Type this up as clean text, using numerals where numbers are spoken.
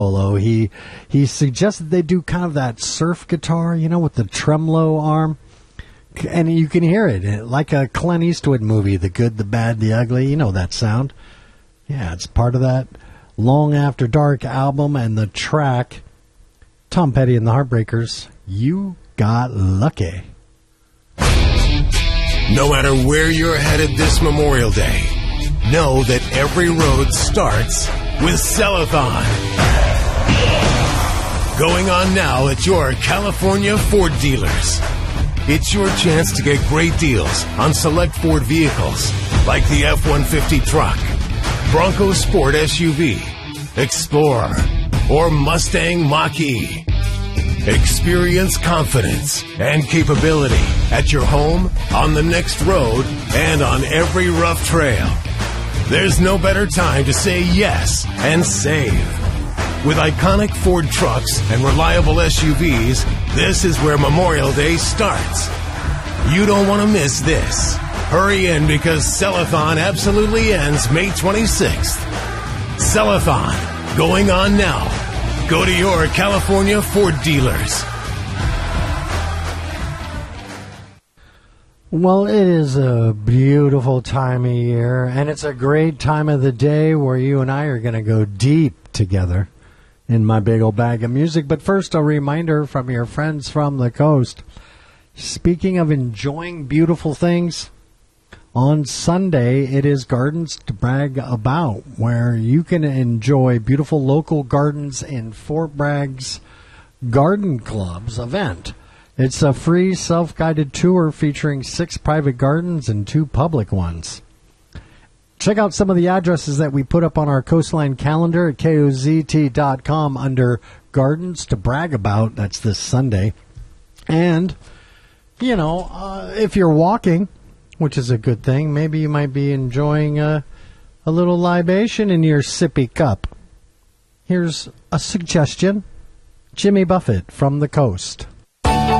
solo. He suggested they do kind of that surf guitar, with the tremolo arm. And you can hear it like a Clint Eastwood movie, The Good, the Bad, the Ugly. You know that sound. Yeah, it's part of that Long After Dark album, and the track, Tom Petty and the Heartbreakers, You Got Lucky. No matter where you're headed this Memorial Day, know that every road starts with Cellathon. Going on now at your California Ford dealers. It's your chance to get great deals on select Ford vehicles like the F-150 truck, Bronco Sport SUV, Explorer, or Mustang Mach-E. Experience confidence and capability at your home, on the next road, and on every rough trail. There's no better time to say yes and save. With iconic Ford trucks and reliable SUVs, this is where Memorial Day starts. You don't want to miss this. Hurry in because Cellathon absolutely ends May 26th. Cellathon, going on now. Go to your California Ford dealers. Well, it is a beautiful time of year, and it's a great time of the day where you and I are going to go deep together in my big old bag of music. But first, a reminder from your friends from the coast. Speaking of enjoying beautiful things, on Sunday it is Gardens to Brag About, where you can enjoy beautiful local gardens in Fort Bragg's Garden Club's event. It's a free self-guided tour featuring 6 private gardens and 2 public ones. Check out some of the addresses that we put up on our Coastline calendar at KOZT.com under Gardens to Brag About. That's this Sunday. And, if you're walking, which is a good thing, maybe you might be enjoying a little libation in your sippy cup. Here's a suggestion. Jimmy Buffett from the coast.